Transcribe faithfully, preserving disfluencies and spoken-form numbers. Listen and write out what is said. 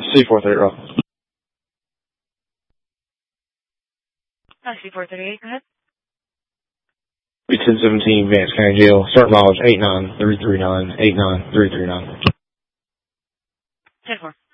C four thirty, roll. Uh, C four thirty-eight, go ahead. ten seventeen, Vance County Jail. Start mileage eight nine three three nine, eight nine three three nine. ten four.